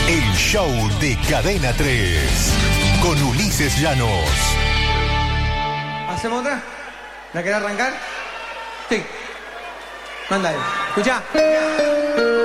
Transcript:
El show de Cadena 3 con Ulises Llanos. ¿Hacemos otra? ¿La querés arrancar? Sí. Mándale. Escuchá.